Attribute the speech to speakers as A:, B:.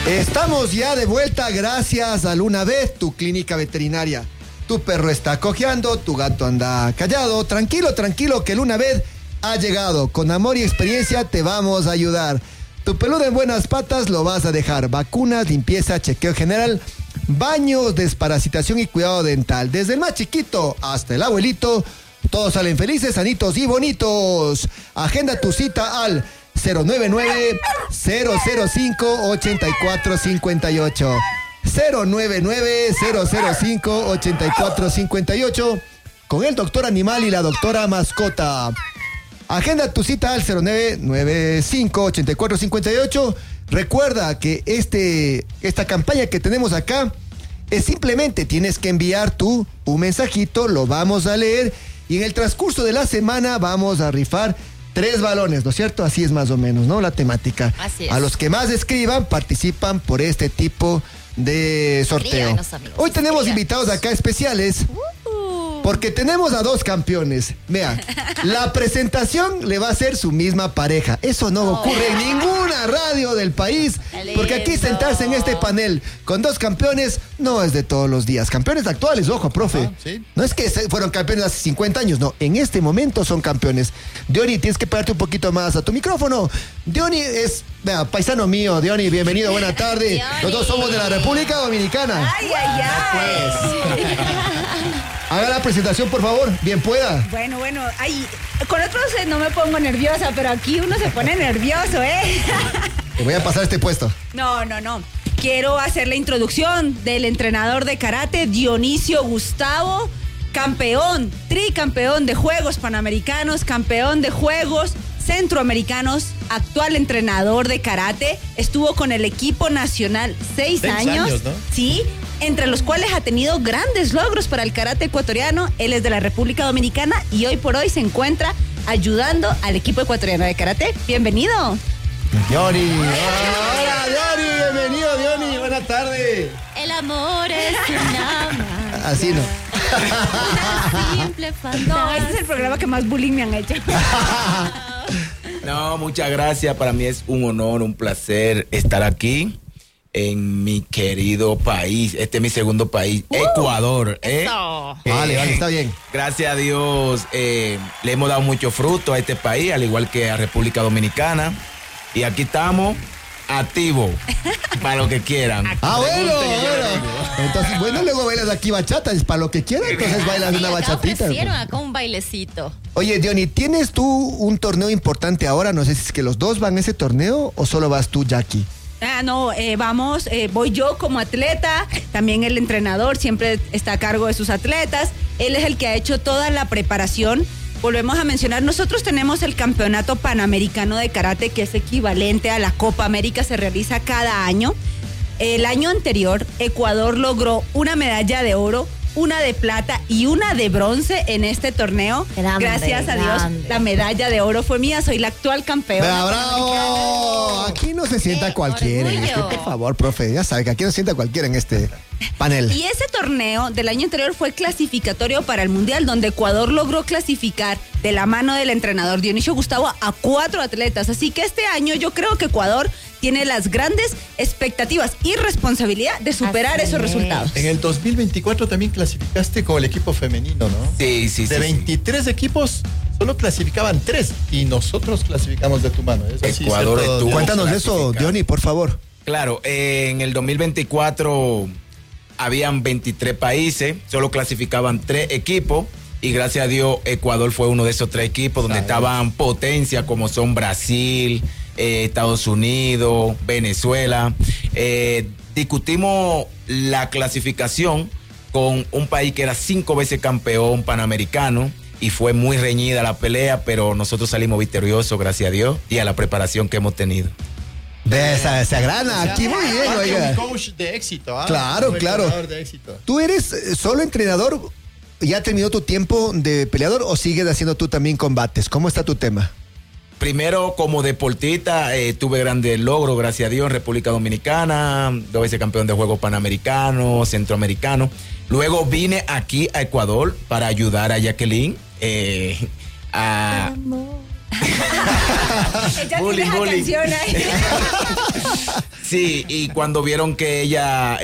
A: Estamos ya de vuelta gracias a Luna Vet, tu clínica veterinaria. Tu perro está cojeando, tu gato anda callado. Tranquilo, tranquilo, que Luna Vet ha llegado. Con amor y experiencia te vamos a ayudar. Tu peludo en buenas patas lo vas a dejar. Vacunas, limpieza, chequeo general, baños, desparasitación y cuidado dental. Desde el más chiquito hasta el abuelito, todos salen felices, sanitos y bonitos. Agenda tu cita al 099-005-8458. 099-005-8458 con el doctor animal y la doctora mascota. Agenda tu cita al 0995-8458. Recuerda que esta campaña que tenemos acá es simplemente tienes que enviar un mensajito, lo vamos a leer y en el transcurso de la semana vamos a rifar 3 balones, ¿no es cierto? Así es más o menos, ¿no? La temática.
B: Así es.
A: A los que más escriban participan por este tipo de sorteo.
B: Escríbanos, amigos,
A: hoy tenemos
B: escríbanos.
A: invitados acá especiales porque tenemos a 2 campeones. Vea, la presentación le va a hacer su misma pareja. Eso no ocurre en ninguna radio del país, porque aquí sentarse en este panel con 2 campeones no es de todos los días. Campeones actuales, ojo, profe.
C: ¿Sí?
A: No es que fueron campeones hace 50 años, no. En este momento son campeones. Diony, tienes que pegarte un poquito más a tu micrófono. Diony es, vea, paisano mío. Diony, bienvenido, buena tarde.
B: Diony.
A: Los 2 somos de la República Dominicana.
D: ¡Ay, ay, ay!
A: Haga la presentación, por favor, bien pueda.
D: Bueno, ay, con otros no me pongo nerviosa, pero aquí uno se pone nervioso, ¿eh?
A: Te voy a pasar este puesto.
D: No. Quiero hacer la introducción del entrenador de karate, Dionisio Gustavo, campeón, tricampeón de Juegos Panamericanos, campeón de Juegos Centroamericanos, actual entrenador de karate. Estuvo con el equipo nacional 6 años,
C: ¿no?
D: Sí, entre los cuales ha tenido grandes logros para el karate ecuatoriano. Él es de la República Dominicana y hoy por hoy se encuentra ayudando al equipo ecuatoriano de karate. Bienvenido.
A: Diony. Hola, Diony, bienvenido, Diony. Buenas tardes.
B: El amor es una
A: Así no.
B: simple
D: No,
B: fantasía.
D: este es el programa que más bullying me han hecho.
E: No, muchas gracias. Para mí es un honor, un placer estar aquí en mi querido país. Este es mi segundo país, Ecuador.
B: Eso.
A: Vale, está bien.
E: Gracias a Dios le hemos dado mucho fruto a este país, al igual que a República Dominicana. Y aquí estamos activos para lo que quieran.
A: Bueno. Entonces, luego bailas aquí bachata, es para lo que quieran, entonces bailas
B: Sí,
A: una
B: acá
A: bachatita.
B: ofrecieron acá un bailecito.
A: Oye, Diony, ¿tienes tú un torneo importante ahora? No sé si es que los 2 van a ese torneo o solo vas tú, Jackie.
D: Voy yo como atleta, también el entrenador siempre está a cargo de sus atletas, él es el que ha hecho toda la preparación. Volvemos a mencionar, nosotros tenemos el Campeonato Panamericano de Karate, que es equivalente a la Copa América, se realiza cada año. El año anterior, Ecuador logró una medalla de oro, una de plata y una de bronce en este torneo.
B: Grande,
D: Gracias a Dios,
B: grande.
D: la medalla de oro fue mía, soy la actual campeona.
A: ¡Bravo! Aquí no se sienta
B: ¡Qué
A: cualquiera.
B: orgullo!
A: Por favor, profe, ya sabe que aquí no se sienta cualquiera en este panel.
D: Y ese torneo del año anterior fue clasificatorio para el Mundial, donde Ecuador logró clasificar de la mano del entrenador Dionisio Gustavo a 4 atletas. Así que este año yo creo que Ecuador tiene las grandes expectativas y responsabilidad de superar
B: Así
D: esos
B: es.
D: resultados.
C: En el 2024 también clasificaste con el equipo femenino, ¿no?
E: Sí.
C: De 23 equipos, solo clasificaban 3 y nosotros clasificamos de tu mano. Eso sí,
E: Ecuador
C: cierto,
E: estuvo-
A: Cuéntanos de eso,
E: clasificado.
A: Diony, por favor.
E: Claro, en el 2024 habían 23 países, solo clasificaban 3 equipos y gracias a Dios Ecuador fue uno de esos 3 equipos donde estaban potencias como son Brasil, Estados Unidos, Venezuela. Discutimos la clasificación con un país que era 5 veces campeón panamericano y fue muy reñida la pelea, pero nosotros salimos victoriosos, gracias a Dios, y a la preparación que hemos tenido.
A: De esa grana, aquí muy bien,
C: Aparte,
A: oiga.
C: un coach de éxito, ¿ah?
A: Claro,
C: Un
A: claro.
C: entrenador de éxito.
A: ¿Tú eres solo entrenador? ¿Ya terminó tu tiempo de peleador o sigues haciendo tú también combates? ¿Cómo está tu tema?
E: Primero, como deportista, tuve grandes logros, gracias a Dios, en República Dominicana, 2 veces campeón de Juegos Panamericanos, Centroamericanos. Luego vine aquí a Ecuador para ayudar a Jacqueline
D: Ella
E: Bullying,
D: tiene la
E: bullying.
D: canción ahí.
E: Sí, y cuando vieron que ella